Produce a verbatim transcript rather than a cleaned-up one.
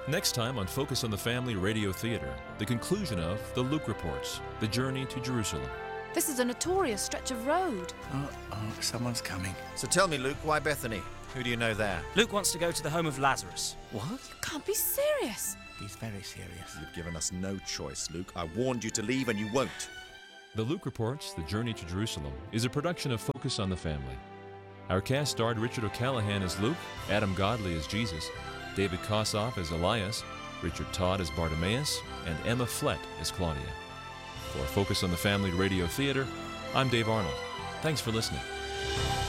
Next time on Focus on the Family Radio Theater, the conclusion of The Luke Reports, The Journey to Jerusalem. This is a notorious stretch of road. Oh, oh, someone's coming. So tell me, Luke, why Bethany? Who do you know there? Luke wants to go to the home of Lazarus. What? You can't be serious. He's very serious. You've given us no choice, Luke. I warned you to leave and you won't. The Luke Reports, The Journey to Jerusalem, is a production of Focus on the Family. Our cast starred Richard O'Callaghan as Luke, Adam Godley as Jesus, David Kossoff as Elias, Richard Todd as Bartimaeus, and Emma Flett as Claudia. For Focus on the Family Radio Theater, I'm Dave Arnold. Thanks for listening.